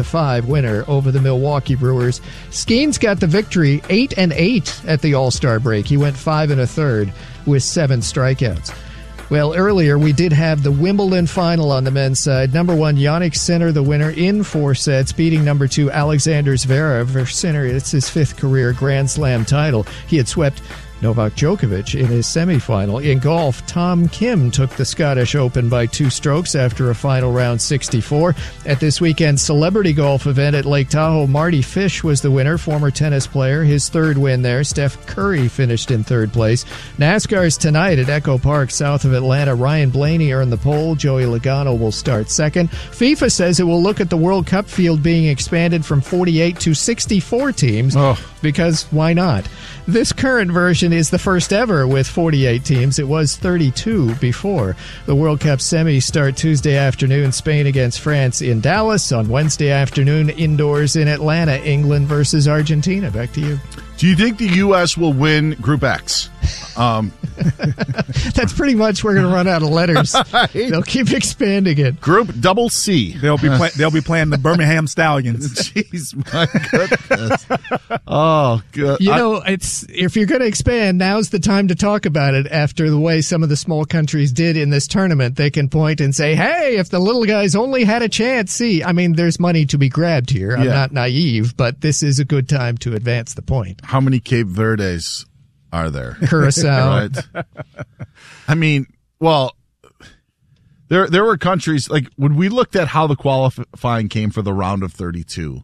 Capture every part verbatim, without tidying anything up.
to five winner over the Milwaukee Brewers. Skeens got the victory, eight and eight at the All-Star break. He went five and a third with seven strikeouts. Well, earlier we did have the Wimbledon final on the men's side. Number one, Jannik Sinner, the winner in four sets, beating number two, Alexander Zverev. Sinner, it's his fifth career Grand Slam title. He had swept Novak Djokovic in his semifinal. In golf, Tom Kim took the Scottish Open by two strokes after a final round sixty-four. At this weekend's celebrity golf event at Lake Tahoe, Marty Fish was the winner, former tennis player. His third win there. Steph Curry finished in third place. NASCAR's tonight at Echo Park, south of Atlanta. Ryan Blaney earned the pole. Joey Logano will start second. FIFA says it will look at the World Cup field being expanded from forty-eight to sixty-four teams. Oh. Because why not? This current version is the first ever with forty-eight teams. It was thirty-two before. The World Cup semis start Tuesday afternoon, Spain against France in Dallas. On Wednesday afternoon, indoors in Atlanta, England versus Argentina. Back to you. Do you think the U S will win Group X? Um, That's pretty much we're going to run out of letters. They'll keep expanding it. Group Double C. They'll be play- they'll be playing the Birmingham Stallions. Jeez, my goodness. Oh, good. You I- know, it's if you're going to expand, now's the time to talk about it. After the way some of the small countries did in this tournament, they can point and say, "Hey, if the little guys only had a chance." See, I mean, there's money to be grabbed here. I'm Yeah. not naive, but this is a good time to advance the point. How many Cape Verdes are there? Curacao. Right. I mean, well, there there were countries, like when we looked at how the qualifying came for the round of thirty-two,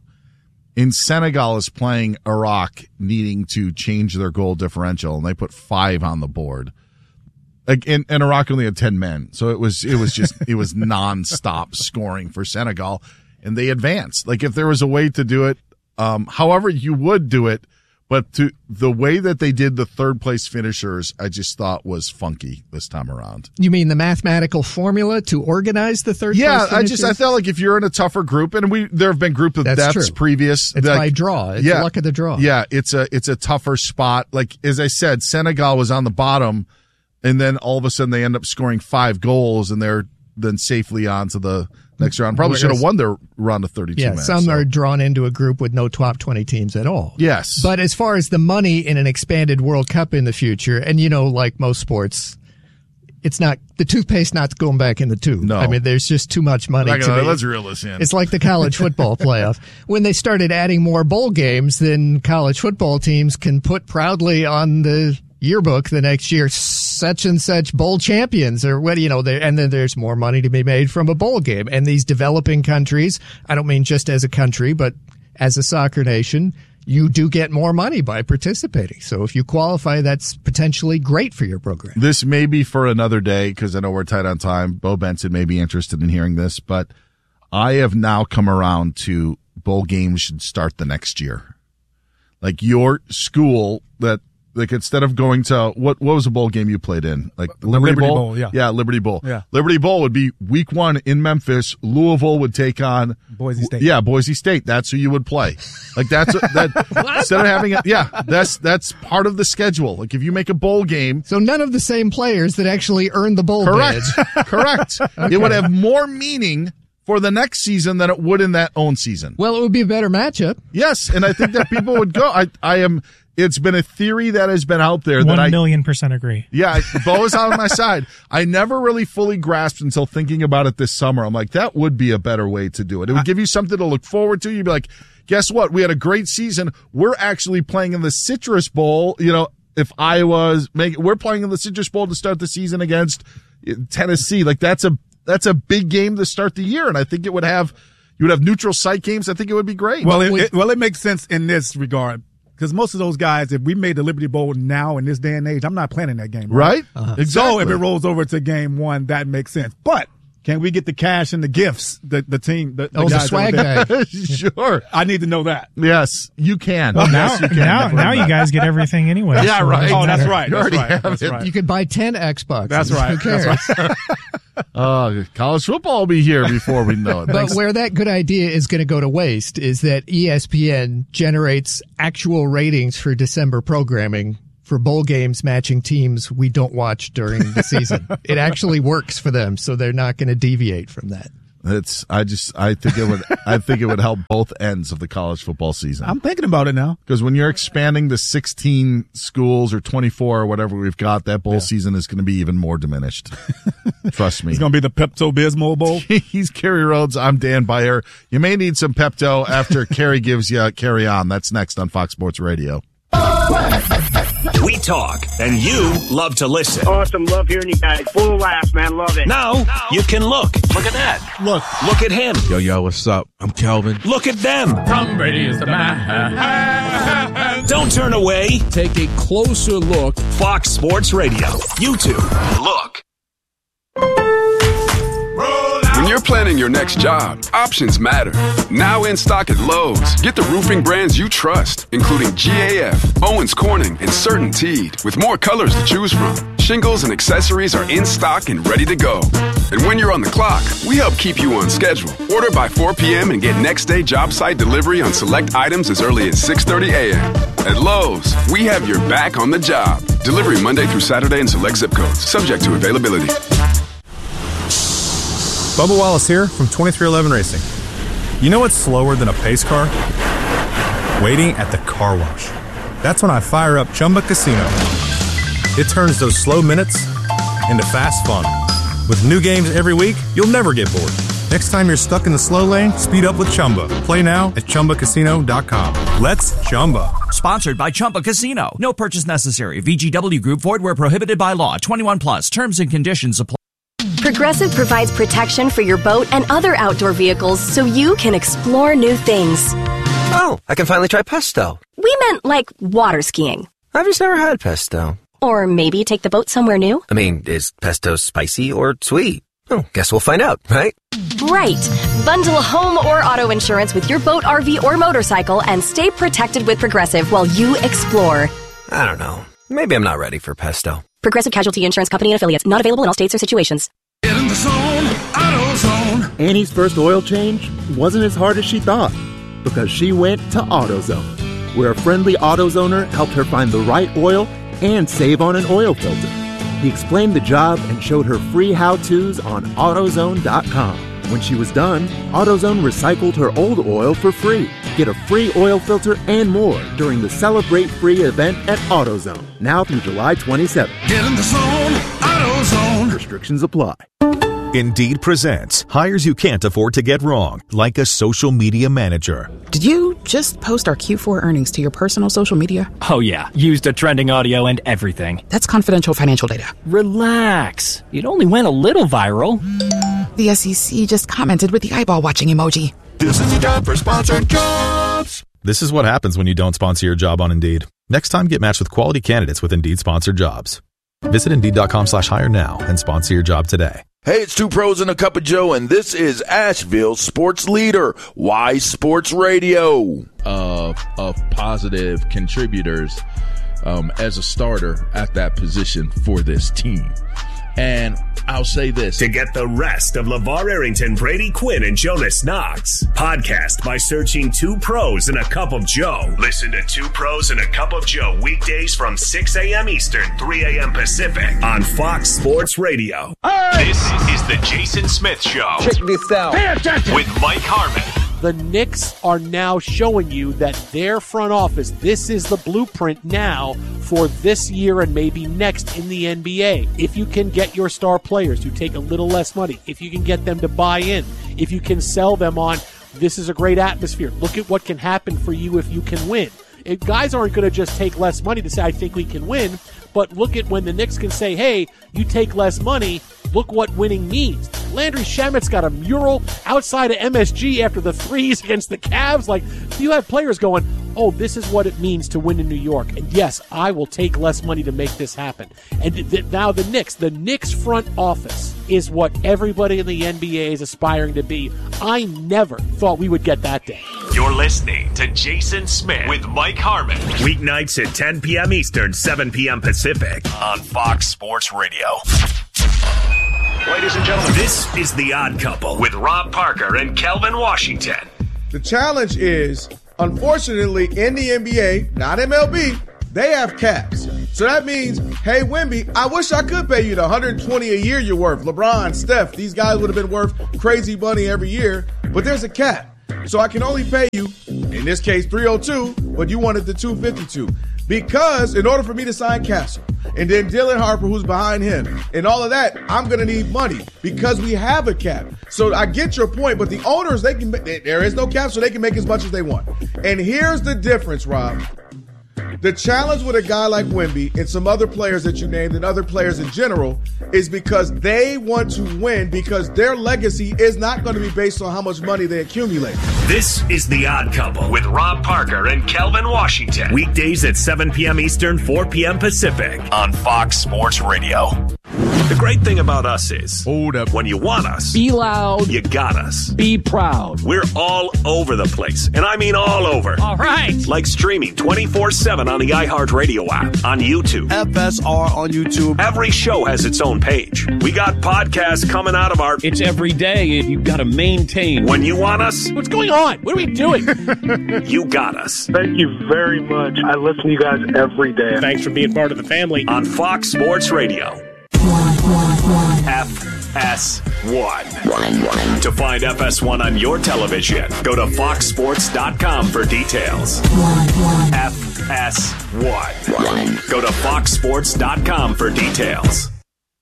in Senegal is playing Iraq needing to change their goal differential, and they put five on the board. Like, and, and Iraq only had ten men, so it was it was just it was nonstop scoring for Senegal, and they advanced. Like, if there was a way to do it, um, however you would do it, but to the way that they did the third place finishers, I just thought was funky this time around. You mean the mathematical formula to organize the third Yeah, place I just I finishers? felt like if you're in a tougher group, and we there have been group of That's deaths true. previous. It's like, by draw. It's yeah, luck of the draw. Yeah, it's a it's a tougher spot. Like, as I said, Senegal was on the bottom, and then all of a sudden they end up scoring five goals, and they're then safely on to the next round. Probably should have won their round of thirty-two. Yeah, match, some so. are drawn into a group with no top twenty teams at all. Yes. But as far as the money in an expanded World Cup in the future, and you know, like most sports, it's not, the toothpaste not going back in the tube. No. I mean, there's just too much money Like, to uh, be. let's reel this in. It's like the college football playoff. When they started adding more bowl games, then college football teams can put proudly on the yearbook the next year, such and such bowl champions, or what, you know, there, and then there's more money to be made from a bowl game. And these developing countries, I don't mean just as a country, but as a soccer nation, you do get more money by participating. So if you qualify, that's potentially great for your program. This may be for another day, because I know we're tight on time. Bo Benson may be interested in hearing this, but I have now come around to bowl games should start the next year. Like, your school that, like, instead of going to what what was the bowl game you played in? Like Liberty, Liberty Bowl? Bowl, yeah. Yeah, Liberty Bowl. Yeah. Liberty Bowl would be week one in Memphis. Louisville would take on Boise State. Yeah, Boise State. That's who you would play. Like, that's that instead of having a, yeah, that's that's part of the schedule. Like, if you make a bowl game, So none of the same players that actually earned the bowl correct, badge. correct. Okay. It would have more meaning for the next season than it would in that own season. Well, it would be a better matchup. Yes, and I think that people would go. I I am. It's been a theory that has been out there that One I million percent agree. Yeah, I- Bo is on my side. I never really fully grasped until thinking about it this summer. I'm like, that would be a better way to do it. It would give you something to look forward to. You'd be like, guess what? We had a great season. We're actually playing in the Citrus Bowl. You know, if Iowa's making, we're playing in the Citrus Bowl to start the season against Tennessee. Like, that's a that's a big game to start the year, and I think it would have you would have neutral site games. I think it would be great. Well, it, it, well, it makes sense in this regard. Because most of those guys, if we made the Liberty Bowl now in this day and age, I'm not playing in that game. Right? Uh-huh. Exactly. So if it rolls over to game one, that makes sense. But can we get the cash and the gifts? The the team, the, the Oh, the guys swag over there? bag. Sure. I need to know that. Yes, you can. Well, now, yes, you can. now, Never now mind. you guys get everything anyway. Yeah, so right. it Oh, doesn't that's matter. right. You That's already right. have That's it. right. You could buy ten Xboxes. That's right. Who cares? That's right. Uh, college football will be here before we know it. But Thanks. where that good idea is going to go to waste is that E S P N generates actual ratings for December programming for bowl games matching teams we don't watch during the season. It actually works for them, so they're not going to deviate from that. It's. I just. I think it would. I think it would help both ends of the college football season. I'm thinking about it now. Because when you're expanding to sixteen schools or twenty-four or whatever we've got, that bowl yeah. season is going to be even more diminished. Trust me. It's going to be the Pepto-Bismol Bowl. He's Kerry Rhodes. I'm Dan Beyer. You may need some Pepto after Kerry gives you Carry On. That's next on Fox Sports Radio. We talk, and you love to listen. Awesome. Love hearing you guys. Full of laughs, man. Love it. Now, now you can look. Look at that. Look. Look at him. Yo, yo, what's up? I'm Kelvin. Look at them. Tom Brady is the man. Don't turn away. Take a closer look. Fox Sports Radio. YouTube. Look. When you're planning your next job, options matter. Now in stock at Lowe's, get the roofing brands you trust, including G A F, Owens Corning, and CertainTeed, with more colors to choose from. Shingles and accessories are in stock and ready to go. And when you're on the clock, we help keep you on schedule. Order by four p.m. and get next day job site delivery on select items as early as six thirty a.m. At Lowe's, we have your back on the job. Delivery Monday through Saturday in select zip codes, subject to availability. Bubba Wallace here from twenty-three eleven Racing. You know what's slower than a pace car? Waiting at the car wash. That's when I fire up Chumba Casino. It turns those slow minutes into fast fun. With new games every week, you'll never get bored. Next time you're stuck in the slow lane, speed up with Chumba. Play now at Chumba Casino dot com. Let's Chumba. Sponsored by Chumba Casino. No purchase necessary. V G W Group. Void where prohibited by law. twenty-one plus. Terms and conditions apply. Progressive provides protection for your boat and other outdoor vehicles so you can explore new things. Oh, I can finally try pesto. We meant like water skiing. I've just never had pesto. Or maybe take the boat somewhere new. I mean, is pesto spicy or sweet? Oh, guess we'll find out, right? Right. Bundle home or auto insurance with your boat, R V, or motorcycle and stay protected with Progressive while you explore. I don't know. Maybe I'm not ready for pesto. Progressive Casualty Insurance Company and Affiliates. Not available in all states or situations. Get in the zone, AutoZone. Annie's first oil change wasn't as hard as she thought because she went to AutoZone, where a friendly AutoZoner helped her find the right oil and save on an oil filter. He explained the job and showed her free how-tos on AutoZone dot com. When she was done, AutoZone recycled her old oil for free. Get a free oil filter and more during the Celebrate Free event at AutoZone, now through July twenty-seventh. Get in the zone, AutoZone. Restrictions apply. Indeed presents hires you can't afford to get wrong, like a social media manager. Did you just post our Q four earnings to your personal social media? Oh yeah, used a trending audio and everything. That's confidential financial data. Relax. It only went a little viral. The S E C just commented with the eyeball watching emoji. This is the job for sponsored jobs. This is what happens when you don't sponsor your job on Indeed. Next time, get matched with quality candidates with Indeed sponsored jobs. Visit Indeed.com slash hire now and sponsor your job today. Hey, it's Two Pros and a Cup of Joe, and this is Asheville's sports leader, Y Sports Radio. Uh, of positive contributors um, as a starter at that position for this team. And I'll say this. To get the rest of LeVar Arrington, Brady Quinn, and Jonas Knox, podcast by searching Two Pros and a Cup of Joe. Listen to Two Pros and a Cup of Joe weekdays from six a.m. Eastern, three a.m. Pacific on Fox Sports Radio. Hey! This is the Jason Smith Show. Check this out. Pay attention. With Mike Harmon. The Knicks are now showing you that their front office, this is the blueprint now for this year and maybe next in the N B A. If you can get your star players to take a little less money, if you can get them to buy in, if you can sell them on, this is a great atmosphere. Look at what can happen for you if you can win. It, guys aren't going to just take less money to say, I think we can win. But look at when the Knicks can say, hey, you take less money, look what winning means. Landry Shamet's got a mural outside of M S G after the threes against the Cavs. Like, you have players going, oh, this is what it means to win in New York. And yes, I will take less money to make this happen. And th- th- now the Knicks, the Knicks front office is what everybody in the N B A is aspiring to be. I never thought we would get that day. You're listening to Jason Smith with Mike Harmon. Weeknights at ten p.m. Eastern, seven p.m. Pacific on Fox Sports Radio. Ladies and gentlemen, this is The Odd Couple with Rob Parker and Kelvin Washington. The challenge is, unfortunately, in the N B A, not M L B, they have caps. So that means hey, Wemby, I wish I could pay you the one hundred twenty a year you're worth. LeBron, Steph, these guys would have been worth crazy money every year, but there's a cap. So I can only pay you, in this case, three oh two, but you wanted the two fifty-two. Because in order for me to sign Castle, and then Dylan Harper, who's behind him, and all of that, I'm going to need money because we have a cap. So I get your point, but the owners, they can there is no cap, so they can make as much as they want. And here's the difference, Rob. The challenge with a guy like Wemby and some other players that you named and other players in general is because they want to win because their legacy is not going to be based on how much money they accumulate. This is The Odd Couple with Rob Parker and Kelvin Washington. Weekdays at seven p.m. Eastern, four p.m. Pacific on Fox Sports Radio. The great thing about us is, hold up, when you want us, be loud, you got us. Be proud. We're all over the place, and I mean all over. All right. Like streaming twenty-four seven on the iHeartRadio app, on YouTube. F S R on YouTube. Every show has its own page. We got podcasts coming out of our... It's every day, and you've got to maintain. When you want us... What's going on? What are we doing? You got us. Thank you very much. I listen to you guys every day. Thanks for being part of the family. On Fox Sports Radio. F S one. To find F S one on your television, go to fox sports dot com for details. F S one. Go to fox sports dot com for details.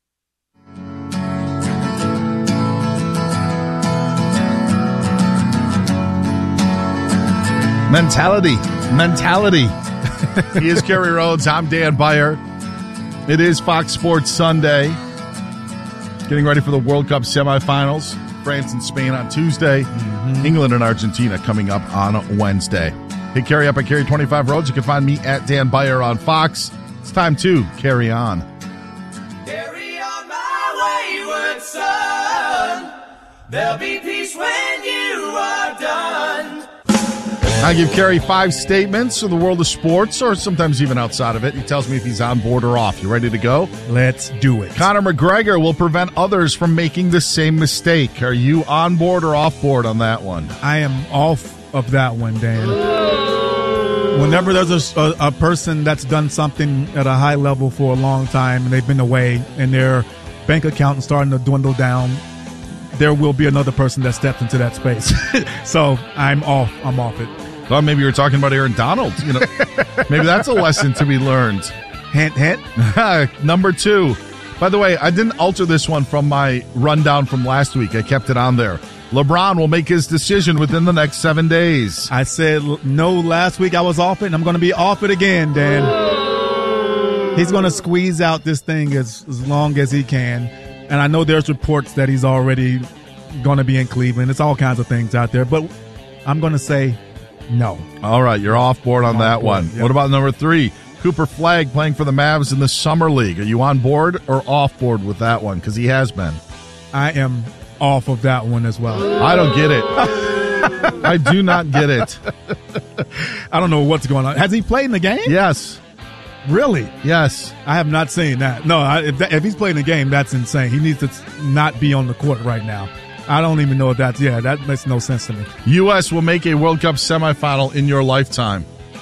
Mentality. Mentality. He is Kerry Rhodes. I'm Dan Beyer. It is Fox Sports Sunday. Getting ready for the World Cup semifinals. France and Spain on Tuesday. Mm-hmm. England and Argentina coming up on Wednesday. Hey, Kerry up at Kerry twenty-five Roads. You can find me at Dan Beyer on Fox. It's time to carry on. Carry on my wayward son. There'll be peace when you are done. I give Kerry five statements of the world of sports, or sometimes even outside of it. He tells me if he's on board or off. You ready to go? Let's do it. Conor McGregor will prevent others from making the same mistake. Are you on board or off board on that one? I am off of that one, Dan. Whenever there's a, a, a person that's done something at a high level for a long time and they've been away and their bank account is starting to dwindle down, there will be another person that steps into that space. So I'm off. I'm off it. Well, maybe you were talking about Aaron Donald. You know, maybe that's a lesson to be learned. Hint, hint. Number two. By the way, I didn't alter this one from my rundown from last week. I kept it on there. LeBron will make his decision within the next seven days. I said no last week. I was off it, and I'm going to be off it again, Dan. He's going to squeeze out this thing as, as long as he can. And I know there's reports that he's already going to be in Cleveland. It's all kinds of things out there. But I'm going to say no. All right, you're off board on off that board, one. yep. What about number three? Cooper Flagg playing for the Mavs in the Summer League. Are you on board or off board with that one? Because he has been. I am off of that one as well. I don't get it. I do not get it. I don't know what's going on. Has he played in the game? Yes. Really? Yes. I have not seen that. No, I, if, that, if he's playing the game, that's insane. He needs to not be on the court right now. I don't even know if that's, yeah, that makes no sense to me. U S will make a World Cup semifinal in your lifetime.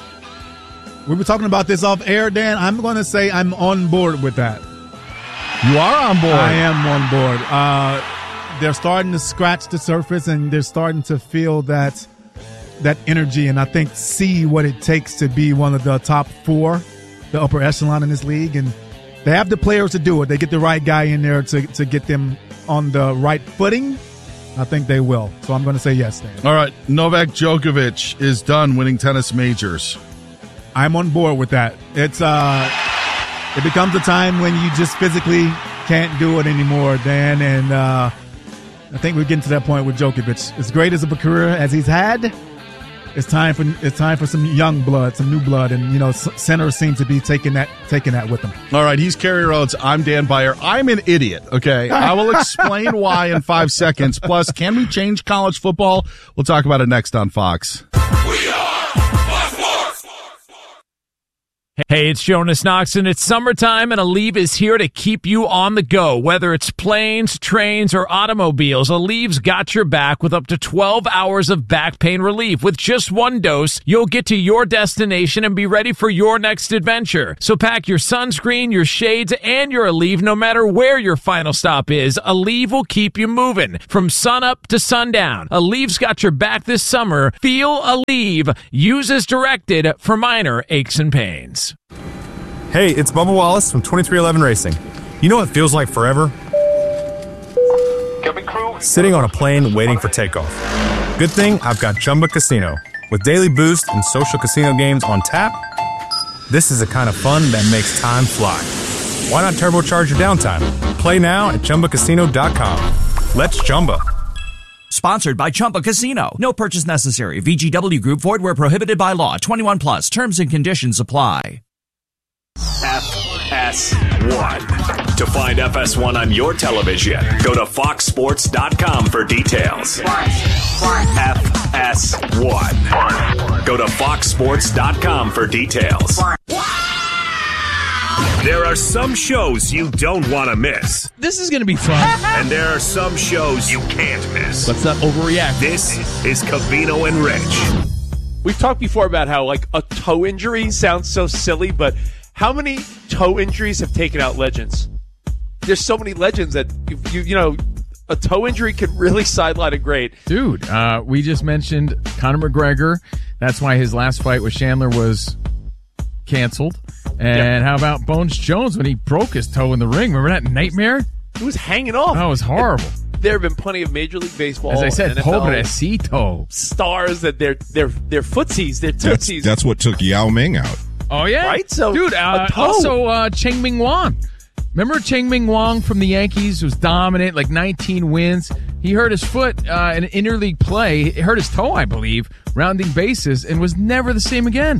We were talking about this off air, Dan. I'm going to say I'm on board with that. You are on board. I am on board. Uh, they're starting to scratch the surface, and they're starting to feel that that energy, and I think see what it takes to be one of the top four, the upper echelon in this league. And they have the players to do it. They get the right guy in there to, to get them on the right footing. I think they will. So I'm going to say yes, Dan. All right. Novak Djokovic is done winning tennis majors. I'm on board with that. It's uh, it becomes a time when you just physically can't do it anymore, Dan. And uh, I think we're getting to that point with Djokovic. As great as a career as he's had, it's time for it's time for some young blood, some new blood, and you know, centers seem to be taking that taking that with them. All right, he's Kerry Rhodes. I'm Dan Beyer. I'm an idiot. Okay, I will explain why in five seconds. Plus, can we change college football? We'll talk about it next on Fox. We are Hey, it's Jonas Knox, and it's summertime, and Aleve is here to keep you on the go. Whether it's planes, trains, or automobiles, Aleve's got your back with up to twelve hours of back pain relief. With just one dose, you'll get to your destination and be ready for your next adventure. So pack your sunscreen, your shades, and your Aleve no matter where your final stop is. Aleve will keep you moving from sunup to sundown. Aleve's got your back this summer. Feel Aleve. Use as directed for minor aches and pains. Hey, it's Bubba Wallace from twenty-three eleven Racing. You know what feels like forever? Sitting on a plane waiting for takeoff. Good thing I've got Chumba Casino. With daily boost and social casino games on tap, this is the kind of fun that makes time fly. Why not turbocharge your downtime? Play now at Chumba Casino dot com. Let's Chumba. Sponsored by Chumba Casino. No purchase necessary. V G W Group. Void where prohibited by law. twenty-one plus. Terms and conditions apply. F S one. To find F S one on your television, go to fox sports dot com for details. F S one. Go to fox sports dot com for details. There are some shows you don't want to miss. This is going to be fun. And there are some shows you can't miss. Let's not overreact. This is Covino and Rich. We've talked before about how, like, a toe injury sounds so silly, but how many toe injuries have taken out legends? There's so many legends that, you, you, you know, a toe injury can really sideline a great. Dude, uh, we just mentioned Conor McGregor. That's why his last fight with Chandler was canceled. And yep. How about Bones Jones when he broke his toe in the ring? Remember that nightmare? It was hanging off. That was horrible. And there have been plenty of Major League Baseball, as I said, N F L pobrecito stars that they're they're they're footsies, they're tootsies. That's, that's what took Yao Ming out. Oh yeah, right. So, dude, uh, also uh, Cheng Ming Wang. Remember Cheng Ming Wang from the Yankees was dominant, like nineteen wins. He hurt his foot uh, in an interleague play. He hurt his toe, I believe, rounding bases, and was never the same again.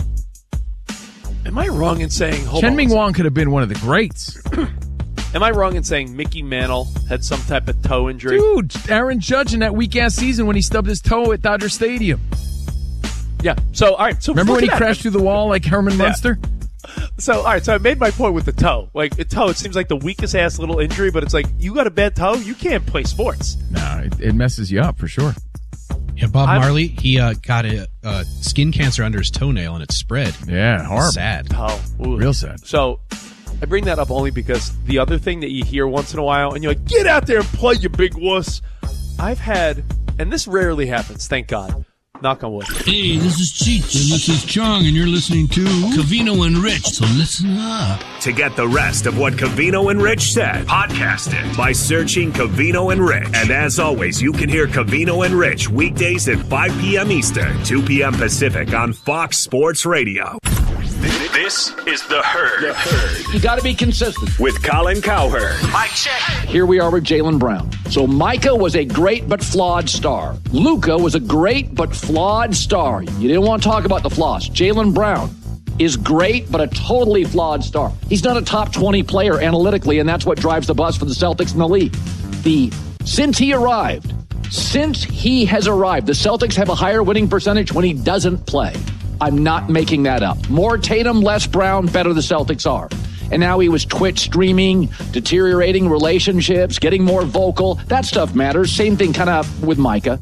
Am I wrong in saying Chen Ming Wang could have been one of the greats? Am I wrong in saying Mickey Mantle had some type of toe injury? Dude, Aaron Judge in that weak-ass season when he stubbed his toe at Dodger Stadium. Yeah. So, all right. So remember when he crashed through the wall like Herman yeah. Munster? So, all right. So I made my point with the toe. Like, the toe, it seems like the weakest-ass little injury, but it's like, you got a bad toe, you can't play sports. No, it, it messes you up for sure. Yeah, Bob I'm, Marley, he uh, got a uh, skin cancer under his toenail and it spread. Yeah, horrible. Sad. Oh, ooh. Real sad. So I bring that up only because the other thing that you hear once in a while, and you're like, get out there and play, you big wuss. I've had, and this rarely happens, thank God. Knock on wood. Hey, this is Cheech, and this is Chong, and you're listening to Covino and Rich, so listen up. To get the rest of what Covino and Rich said, podcast it by searching Covino and Rich. And as always, you can hear Covino and Rich weekdays at five p.m. Eastern, two p.m. Pacific on Fox Sports Radio. This is The Herd. The Herd. You got to be consistent. With Colin Cowherd. Mike check. Here we are with Jaylen Brown. So Micah was a great but flawed star. Luka was a great but flawed star. You didn't want to talk about the flaws. Jaylen Brown is great but a totally flawed star. He's not a top twenty player analytically, and that's what drives the bus for the Celtics in the league. The since he arrived, since he has arrived, the Celtics have a higher winning percentage when he doesn't play. I'm not making that up. More Tatum, less Brown, better the Celtics are. And now he was Twitch streaming, deteriorating relationships, getting more vocal. That stuff matters. Same thing kind of with Micah.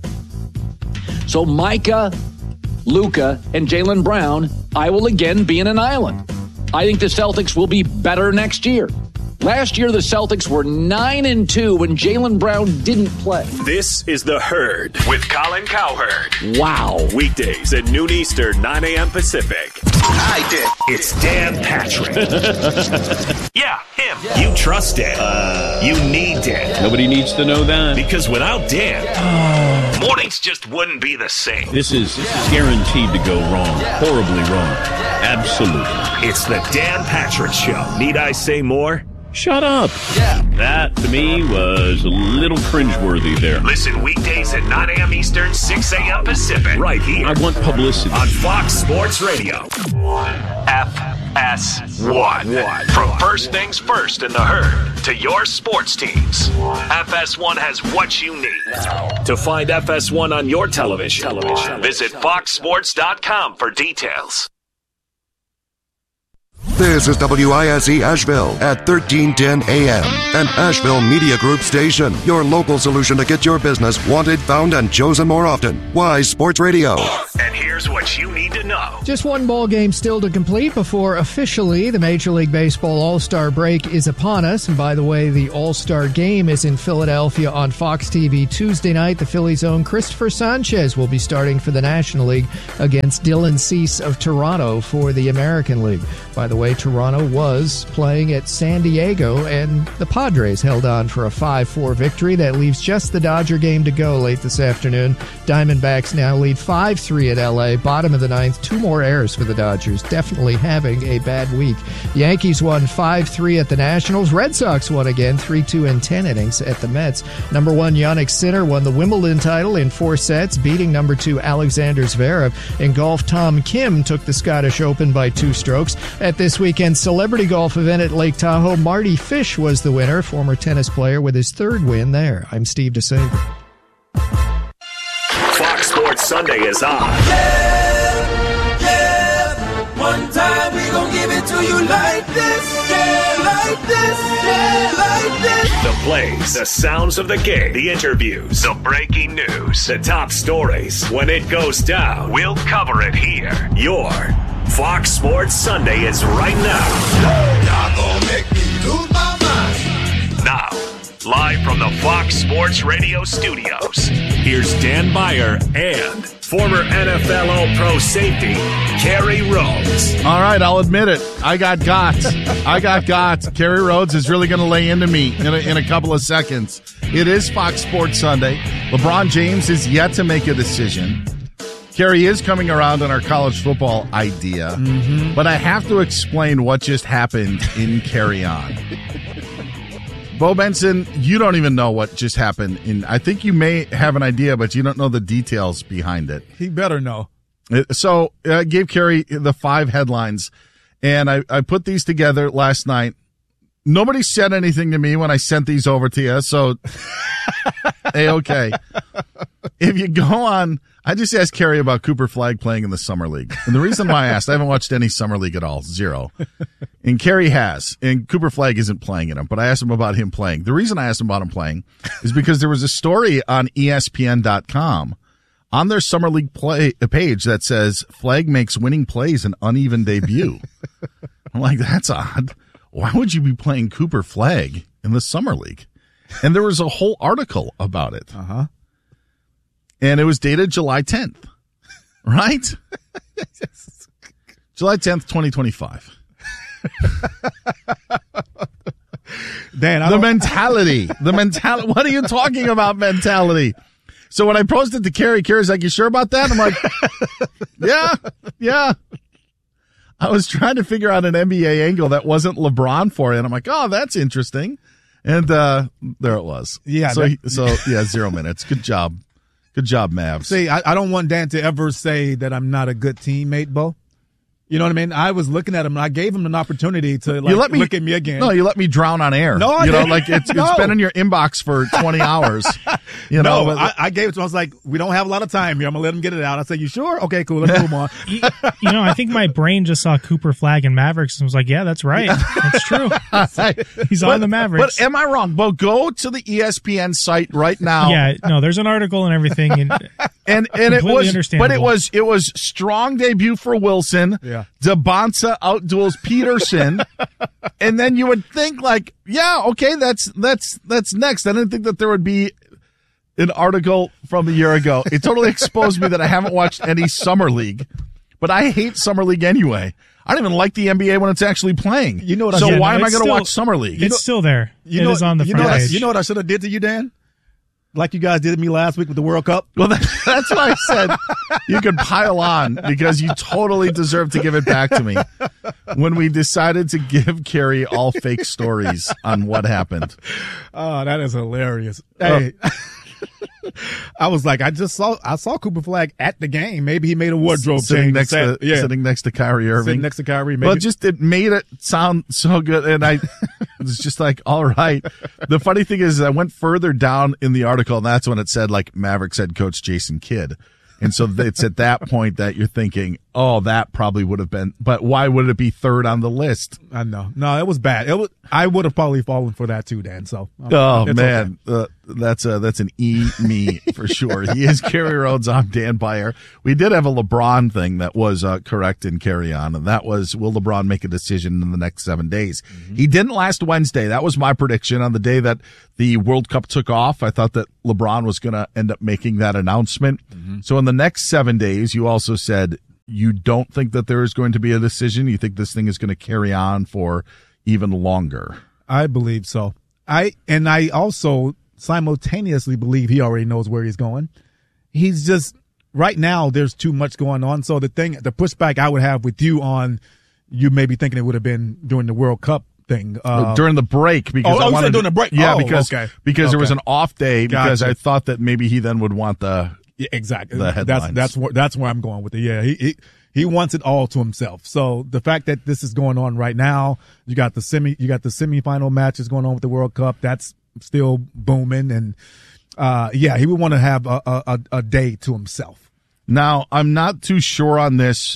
So Micah, Luka, and Jaylen Brown, I will again be in an island. I think the Celtics will be better next year. Last year, the Celtics were nine and two when Jaylen Brown didn't play. This is The Herd with Colin Cowherd. Wow. Weekdays at noon Eastern, nine a.m. Pacific. I did. It's Dan Patrick. Yeah, him. Yeah. You trust Dan. Uh, you need Dan. Nobody needs to know that. Because without Dan, oh. mornings just wouldn't be the same. This is, this is guaranteed to go wrong. Horribly wrong. Absolutely. It's the Dan Patrick Show. Need I say more? Shut up. Yeah. That, to me, was a little cringeworthy there. Listen weekdays at nine a.m. Eastern, six a.m. Pacific. Right here. I want publicity. On Fox Sports Radio. F S one. From first things first in the herd to your sports teams. F S one has what you need. To find F S one on your television, television. visit fox sports dot com for details. This is W I S E Asheville at thirteen ten A M, an Asheville Media Group station. Your local solution to get your business wanted, found, and chosen more often. Wise Sports Radio. And here's what you need to know. Just one ball game still to complete before officially the Major League Baseball All-Star break is upon us. And by the way, the All-Star game is in Philadelphia on Fox T V Tuesday night. The Phillies' own Christopher Sanchez will be starting for the National League against Dylan Cease of Toronto for the American League. By the way, Toronto was playing at San Diego, and the Padres held on for a five four victory. That leaves just the Dodger game to go late this afternoon. Diamondbacks now lead five three at L A. Bottom of the ninth, two more errors for the Dodgers. Definitely having a bad week. Yankees won five three at the Nationals. Red Sox won again, three two in ten innings at the Mets. Number one, Jannik Sinner won the Wimbledon title in four sets, beating number two, Alexander Zverev. In golf, Tom Kim took the Scottish Open by two strokes. At this weekend's celebrity golf event at Lake Tahoe, Marty Fish was the winner, former tennis player with his third win there. I'm Steve DeSabre. Fox Sports Sunday is on. Yeah, yeah. One time we gon' give it to you like this. Yeah, like this. Yeah, like this. The plays, the sounds of the game, the interviews, the breaking news, the top stories. When it goes down, we'll cover it here. Your Fox Sports Sunday is right now. Y'all gon' make me lose my mind. Now, live from the Fox Sports Radio studios, here's Dan Beyer and former N F L All-Pro safety, Kerry Rhodes. All right, I'll admit it. I got got. I got got. Kerry Rhodes is really going to lay into me in a, in a couple of seconds. It is Fox Sports Sunday. LeBron James is yet to make a decision. Kerry is coming around on our college football idea, mm-hmm. but I have to explain what just happened in Carry On. Bo Benson, you don't even know what just happened. In I think you may have an idea, but you don't know the details behind it. He better know. So I gave Kerry the five headlines, and I, I put these together last night. Nobody said anything to me when I sent these over to you, so hey, okay. If you go on, I just asked Kerry about Cooper Flagg playing in the Summer League. And the reason why I asked, I haven't watched any Summer League at all, zero. And Kerry has, and Cooper Flagg isn't playing in them, but I asked him about him playing. The reason I asked him about him playing is because there was a story on E S P N dot com on their Summer League play page that says, Flagg makes winning plays an uneven debut. I'm like, that's odd. Why would you be playing Cooper Flagg in the Summer League? And there was a whole article about it. Uh-huh. And it was dated July tenth, right? July tenth, twenty twenty-five. Dan, I the mentality, the mentality. What are you talking about, mentality? So when I posted to Kerry, Kerry's like, you sure about that? I'm like, yeah, yeah. I was trying to figure out an N B A angle that wasn't LeBron for it. And I'm like, oh, that's interesting. And uh there it was. Yeah. So, that, so yeah, zero minutes. Good job. Good job, Mavs. See, I, I don't want Dan to ever say that I'm not a good teammate, Bo. You know what I mean? I was looking at him, and I gave him an opportunity to like, you let me, look at me again. No, you let me drown on air. No, I you didn't. know, like it's no. it's been in your inbox for twenty hours. You no, know, I, I gave it to him. I was like, we don't have a lot of time here. I'm gonna let him get it out. I said, you sure? Okay, cool. Let's move on. you, you know, I think my brain just saw Cooper Flagg and Mavericks and was like, yeah, that's right. That's true. He's but, on the Mavericks. But am I wrong? Bo, go to the E S P N site right now. Yeah, no, there's an article and everything. And and and it was, understandable. but it was it was strong debut for Wilson. Yeah. DeBonsa outduels Peterson, and then you would think like, yeah, okay, that's that's that's next. I didn't think that there would be an article from a year ago. It totally exposed me that I haven't watched any Summer League, but I hate Summer League anyway. I don't even like the N B A when it's actually playing. You know what? So I, yeah, why no, am I going to still, watch Summer League? It's you know, still there. You it know, is on the you front know page. What, you know what I should have did to you, Dan? Like you guys did to me last week with the World Cup. Well, that, that's why I said you could pile on because you totally deserve to give it back to me when we decided to give Kerry all fake stories on what happened. Oh, that is hilarious. Hey, uh, I was like, I just saw, I saw Cooper Flagg at the game. Maybe he made a wardrobe sitting change. Next to, yeah. Sitting next to Kyrie Irving. Sitting next to Kyrie. Maybe. Well, just, it made it sound so good. And I was just like, all right. The funny thing is I went further down in the article and that's when it said like Mavericks head coach Jason Kidd. And so it's at that point that you're thinking, oh, that probably would have been, but why would it be third on the list? I know. No, it was bad. It was, I would have probably fallen for that too, Dan. So, um, oh it's man, okay. uh, that's a, that's an E me for sure. He is Kerry Rhodes. I'm Dan Beyer. We did have a LeBron thing that was uh, correct in Carry On, and that was, will LeBron make a decision in the next seven days? Mm-hmm. He didn't last Wednesday. That was my prediction on the day that the World Cup took off. I thought that LeBron was going to end up making that announcement. Mm-hmm. So in the next seven days, you also said you don't think that there is going to be a decision. You think this thing is going to carry on for even longer. I believe so. I and I also simultaneously believe he already knows where he's going. He's just right now there's too much going on. So the thing, the pushback I would have with you on, you may be thinking it would have been during the World Cup thing. Uh, during the break because oh, I oh, wanted during the break. Yeah, oh, because okay. because okay. there was an off day because gotcha. I thought that maybe he then would want the Yeah, exactly. The headlines. That's that's where that's where I'm going with it. Yeah, he, he he wants it all to himself. So the fact that this is going on right now, you got the semi, you got the semifinal matches going on with the World Cup. That's still booming, and uh, yeah, he would want to have a, a a day to himself. Now, I'm not too sure on this,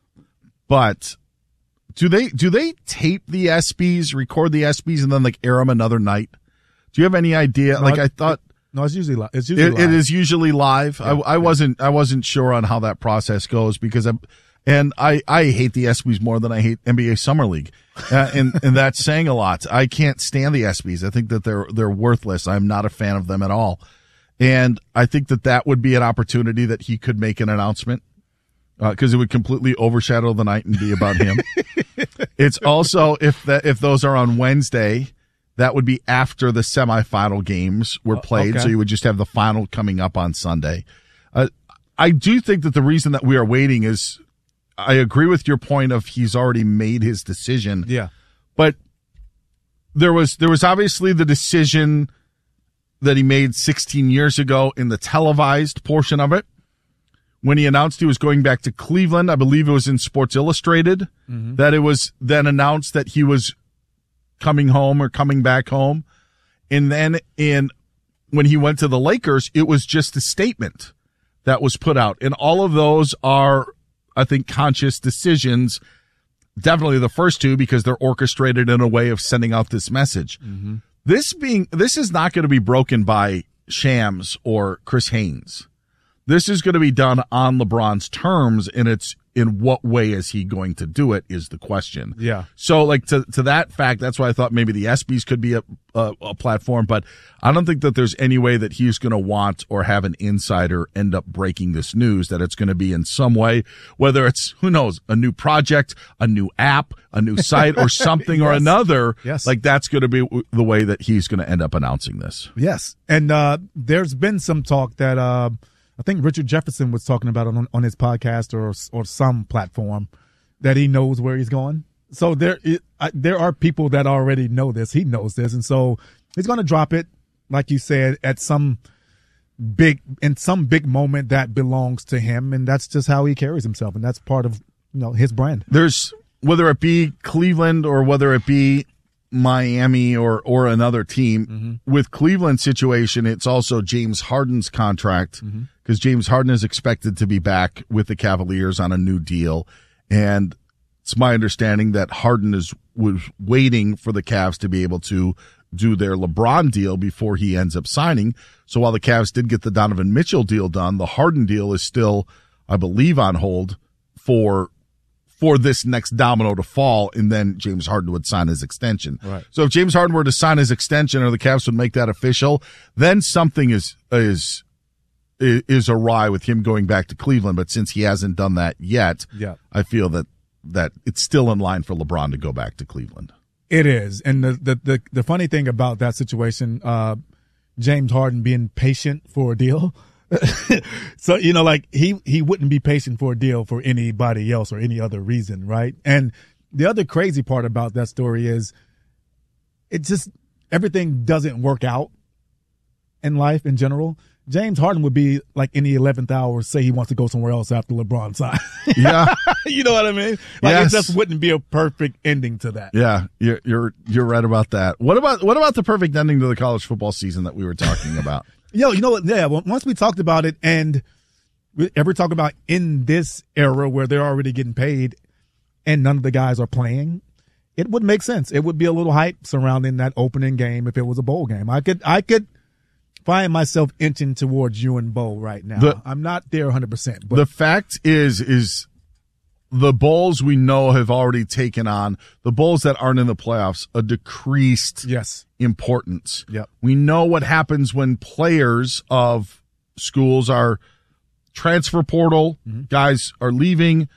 but do they do they tape the ESPYs, record the ESPYs, and then like air them another night? Do you have any idea? No, like I thought. No, it's usually live. It's usually it, live. it is usually live. Yeah, I, I yeah. wasn't. I wasn't sure on how that process goes because I'm, and I, I hate the ESPYs more than I hate N B A Summer League, uh, and and that's saying a lot. I can't stand the ESPYs. I think that they're they're worthless. I'm not a fan of them at all, and I think that that would be an opportunity that he could make an announcement because uh, it would completely overshadow the night and be about him. It's also if that if those are on Wednesday. That would be after the semifinal games were played, okay. So you would just have the final coming up on Sunday. Uh, I do think that the reason that we are waiting is I agree with your point of he's already made his decision. Yeah. But there was there was obviously the decision that he made sixteen years ago in the televised portion of it. When he announced he was going back to Cleveland, I believe it was in Sports Illustrated, mm-hmm. that it was then announced that he was coming home or coming back home. And then in when he went to the Lakers, it was just a statement that was put out. And all of those are, I think, conscious decisions. Definitely the first two because they're orchestrated in a way of sending out this message. Mm-hmm. This being, this is not going to be broken by Shams or Chris Haynes. This is going to be done on LeBron's terms, and it's in what way is he going to do it is the question. Yeah. So, like, to to that fact, that's why I thought maybe the ESPYs could be a, a, a platform, but I don't think that there's any way that he's going to want or have an insider end up breaking this news, that it's going to be in some way, whether it's, who knows, a new project, a new app, a new site, or something yes. or another. Yes. Like, that's going to be the way that he's going to end up announcing this. Yes. And uh, there's been some talk that uh, I think Richard Jefferson was talking about on, on his podcast or or some platform that he knows where he's going. So there, it, I, there are people that already know this. He knows this, and so he's going to drop it, like you said, at some big in some big moment that belongs to him, and that's just how he carries himself, and that's part of you know his brand. There's whether it be Cleveland or whether it be Miami or or another team. Mm-hmm. With Cleveland's situation, it's also James Harden's contract. Mm-hmm. Because James Harden is expected to be back with the Cavaliers on a new deal. And it's my understanding that Harden is was waiting for the Cavs to be able to do their LeBron deal before he ends up signing. So while the Cavs did get the Donovan Mitchell deal done, the Harden deal is still, I believe, on hold for for this next domino to fall, and then James Harden would sign his extension. Right. So if James Harden were to sign his extension or the Cavs would make that official, then something is is is awry with him going back to Cleveland. But since he hasn't done that yet, yeah. I feel that, that it's still in line for LeBron to go back to Cleveland. It is. And the, the, the, the funny thing about that situation, uh, James Harden being patient for a deal. So, you know, like he, he wouldn't be patient for a deal for anybody else or any other reason. Right. And the other crazy part about that story is it just, everything doesn't work out in life in general. James Harden would be like in the eleventh hour, say he wants to go somewhere else after LeBron signed. Yeah. You know what I mean? Like yes. It just wouldn't be a perfect ending to that. Yeah, you're, you're, you're right about that. What about, what about the perfect ending to the college football season that we were talking about? Yo, you know what? Yeah. Well, once we talked about it, and ever talk about in this era where they're already getting paid and none of the guys are playing, it would make sense. It would be a little hype surrounding that opening game if it was a bowl game. I could I could find myself inching towards you and Bo right now. The, I'm not there one hundred percent. But the fact is, is the bowls we know have already taken on, the bowls that aren't in the playoffs, a decreased yes. importance. Yep. We know what happens when players of schools are transfer portal, mm-hmm. guys are leaving,